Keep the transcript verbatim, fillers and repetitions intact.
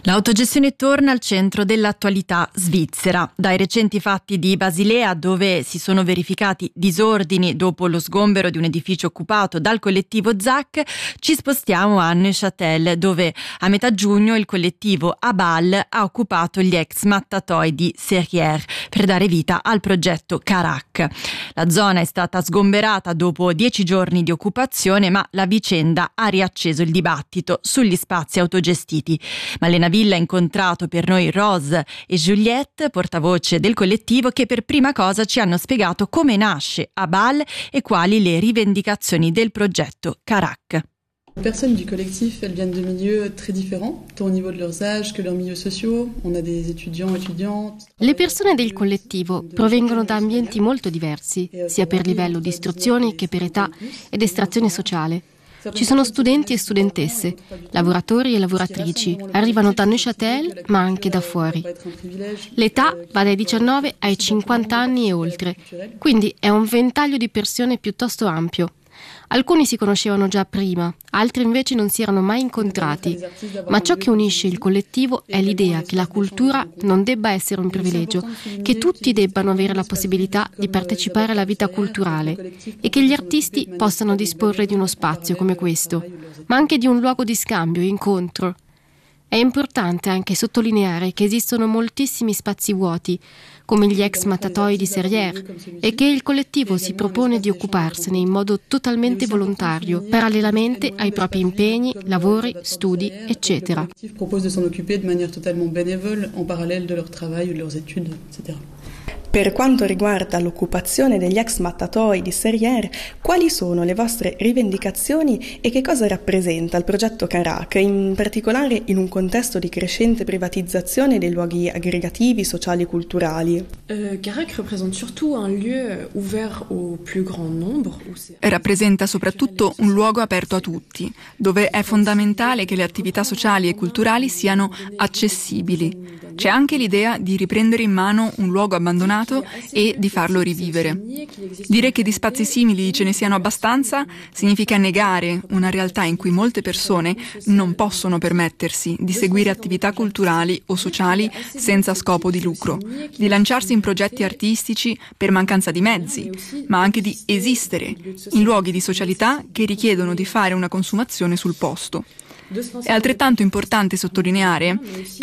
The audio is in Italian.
L'autogestione torna al centro dell'attualità svizzera. Dai recenti fatti di Basilea, dove si sono verificati disordini dopo lo sgombero di un edificio occupato dal collettivo Z A C, ci spostiamo a Neuchâtel, dove a metà giugno il collettivo Abal ha occupato gli ex mattatoi di Serrières per dare vita al progetto Carac. La zona è stata sgomberata dopo dieci giorni di occupazione, ma la vicenda ha riacceso il dibattito sugli spazi autogestiti. Malena Villa ha incontrato per noi Rose e Juliette, portavoce del collettivo, che per prima cosa ci hanno spiegato come nasce Abal e quali le rivendicazioni del progetto Carac. Les personnes du collectif, elles viennent de milieux très différents, tant au niveau de leurs âges que leurs milieux sociaux. On a des étudiants, étudiantes. Le persone del collettivo provengono da ambienti molto diversi, sia per livello di istruzione che per età ed estrazione sociale. Ci sono studenti e studentesse, lavoratori e lavoratrici, arrivano da Neuchâtel ma anche da fuori. L'età va dai diciannove ai cinquanta anni e oltre, quindi è un ventaglio di persone piuttosto ampio. Alcuni si conoscevano già prima, altri invece non si erano mai incontrati, ma ciò che unisce il collettivo è l'idea che la cultura non debba essere un privilegio, che tutti debbano avere la possibilità di partecipare alla vita culturale e che gli artisti possano disporre di uno spazio come questo, ma anche di un luogo di scambio e incontro. È importante anche sottolineare che esistono moltissimi spazi vuoti, come gli ex mattatoi di Serrières, e che il collettivo si propone di occuparsene in modo totalmente volontario, parallelamente ai propri impegni, lavori, studi, eccetera. Il collettivo propose di s'en occuper in maniera totalement bénévole, en parallèle de leur travail ou de leurs études, et cetera. Per quanto riguarda l'occupazione degli ex mattatoi di Serrières, quali sono le vostre rivendicazioni e che cosa rappresenta il progetto Carac, in particolare in un contesto di crescente privatizzazione dei luoghi aggregativi, sociali e culturali? Uh, Carac rappresenta surtout un lieu ouvert au plus grand nombre. Rappresenta soprattutto un luogo aperto a tutti, dove è fondamentale che le attività sociali e culturali siano accessibili. C'è anche l'idea di riprendere in mano un luogo abbandonato e di farlo rivivere. Dire che di spazi simili ce ne siano abbastanza significa negare una realtà in cui molte persone non possono permettersi di seguire attività culturali o sociali senza scopo di lucro, di lanciarsi in progetti artistici per mancanza di mezzi, ma anche di esistere in luoghi di socialità che richiedono di fare una consumazione sul posto. È altrettanto importante sottolineare che